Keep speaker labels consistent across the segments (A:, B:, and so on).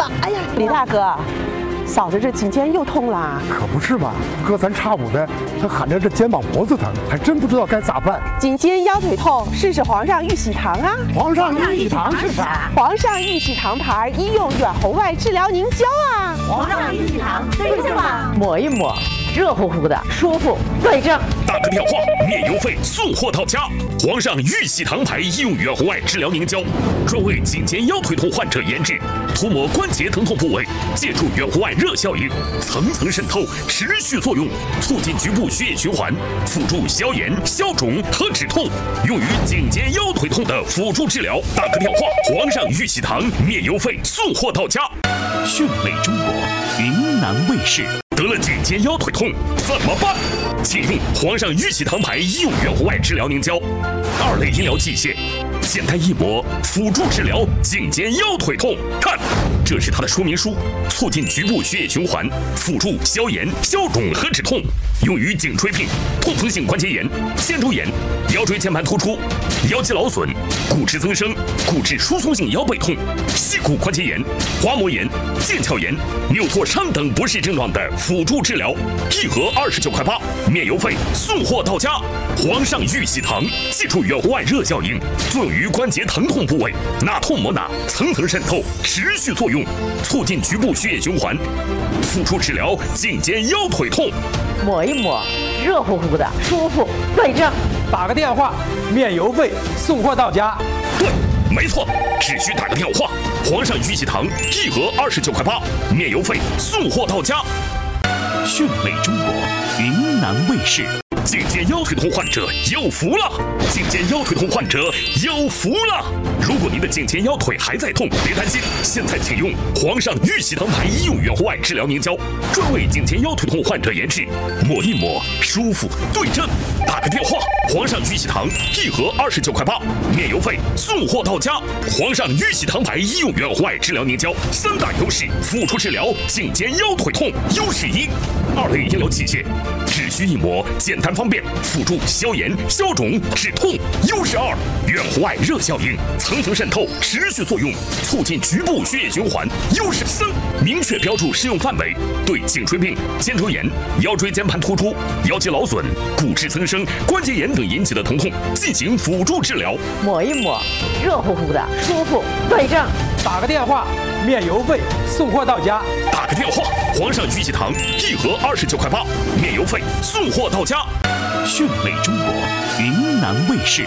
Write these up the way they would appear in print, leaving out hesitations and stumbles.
A: 膀！哎呀，
B: 李大哥，嫂子这颈肩又痛啦。
C: 可不是嘛，哥咱差五的，他喊着这肩膀脖子疼，还真不知道该咋办。
B: 颈肩腰腿痛，试试皇上玉玺堂啊！
C: 皇上玉玺堂是啥？
B: 皇上玉玺堂牌医用远红外治疗凝胶啊！
A: 皇上玉玺堂对症吧？
D: 抹一抹，热乎乎的，舒服，对症。
E: 打个电话，免邮费，送货到家。皇上玉玺堂牌医用远红外治疗凝胶，专为颈肩腰腿痛患者研制，涂抹关节疼痛部位，借助远红外热效应，层层渗透，持续作用，促进局部血液循环，辅助消炎、消肿和止痛，用于颈肩腰腿痛的辅助治疗。打个电话，皇上玉玺堂免邮费，送货到家。
F: 讯美中国，云南卫视。
E: 得了颈肩腰腿痛怎么办？请用皇上玉玺堂牌医用远红外治疗凝胶，2类医疗器械，简单一抹，辅助治疗颈肩腰腿痛。看，这是它的说明书，促进局部血液循环，辅助消炎、消肿和止痛，用于颈椎病、痛风性关节炎、肩周炎、腰椎间盘突出、腰肌劳损、骨质增生、骨质疏松性腰背痛、膝骨关节炎、滑膜炎、腱鞘炎、扭挫伤等不适症状的辅助治疗，1盒29.8块，免邮费，送货到家。皇上玉玺堂借助远红外热效应，作用于关节疼痛部位，哪痛抹哪，层层渗透，持续作用，促进局部血液循环，辅助治疗颈肩腰腿痛。
D: 抹一抹，热乎乎的，舒服，对症。
G: 打个电话，免邮费，送货到家。
E: 对，没错，只需打个电话。皇上玉玺堂1盒29.8块，免邮费，送货到家。
F: 讯美中国，云南卫视。
E: 颈肩腰腿痛患者有福了！颈肩腰腿痛患者有福了！如果您的颈肩腰腿还在痛，别担心，现在请用皇上玉玺堂牌医用远红外治疗凝胶，专为颈肩腰腿痛患者研制，抹一抹，舒服，对症。打个电话，皇上玉玺堂1盒29.8块，免邮费，送货到家。皇上玉玺堂牌医用远红外治疗凝胶3大优势，辅助治疗颈肩腰腿痛。优势1，2类医疗器械，只需一抹，简单方便，辅助消炎、消肿、止痛。优势2，远红外热效应，层层渗透，持续作用，促进局部血液循环。优势3，明确标注适用范围，对颈椎病、肩周炎、腰椎间盘突出、腰肌劳损、骨质增生、关节炎等引起的疼痛进行辅助治疗。
D: 抹一抹，热乎乎的，舒服，对症。
G: 打个电话，免邮费，送货到家。
E: 打个电话，皇上玉玺堂1盒29.8块，免邮费，送货到家。
F: 讯美中国，云南卫视。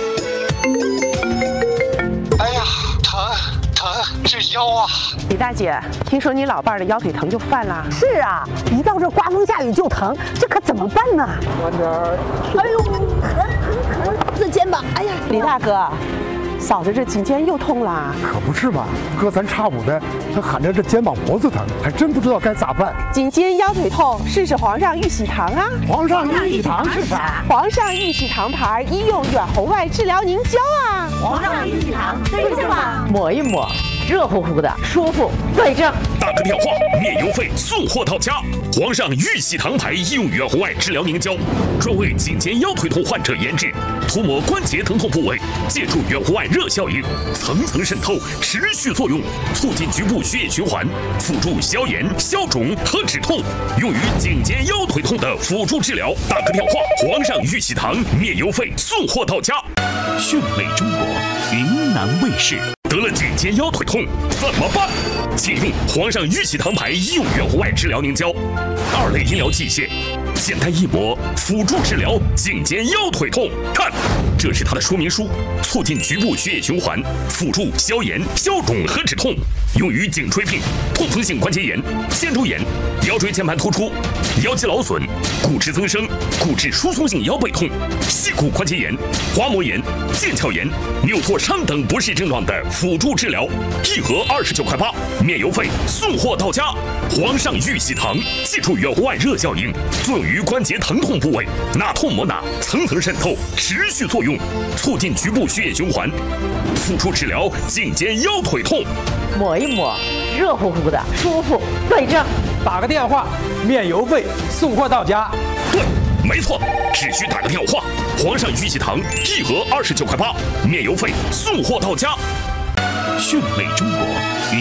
H: 哎呀，疼，这腰啊！
B: 李大姐，听说你老伴儿的腰腿疼就犯啦？
A: 是啊，一到这刮风下雨就疼，这可怎么办呢？
C: 慢点儿。
A: 哎呦，疼！这肩膀，哎呀，
B: 李大哥，嫂子这颈肩又痛啦。
C: 可不是嘛，哥咱差五的，他喊着这肩膀脖子疼，还真不知道该咋办。
B: 颈肩腰腿痛，试试皇上玉玺堂啊！
C: 皇上玉玺堂是啥？
B: 皇上玉玺堂牌医用远红外治疗凝胶啊！
A: 皇上玉玺堂对症吧？
D: 抹一抹，热乎乎的，舒服，对症。
E: 打个电话，免邮费，送货到家。皇上玉玺堂牌医用远红外治疗凝胶，专为颈肩腰腿痛患者研制，涂抹关节疼痛部位，借助远红外热效应，层层渗透，持续作用，促进局部血液循环，辅助消炎、消肿和止痛，用于颈肩腰腿痛的辅助治疗。打个电话，皇上玉玺堂免邮费，送货到家。
F: 讯美中国，云南卫视。
E: 得了颈肩腰腿痛怎么办？请用皇上玉玺堂牌医用远红外治疗凝胶，2类医疗器械，简单一抹，辅助治疗颈肩腰腿痛。看，这是它的说明书，促进局部血液循环，辅助消炎、消肿和止痛，用于颈椎病、痛风性关节炎、肩周炎、腰椎间盘突出、腰肌劳损、骨质增生、骨质疏松性腰背痛、膝骨关节炎、滑膜炎、腱鞘炎、扭挫伤等不适症状的辅助治疗，1盒29.8块，免邮费，送货到家。皇上玉玺堂借助远红外热效应，作用于关节疼痛部位，哪痛抹哪，层层渗透，持续作用，促进局部血液循环，辅助治疗颈肩腰腿痛。
D: 抹一抹，热乎乎的，舒服，对症。
G: 打个电话，免邮费，送货到家。
E: 对，没错，只需打个电话。皇上玉玺堂1盒29.8块，免邮费，送货到家。
F: 讯美中国。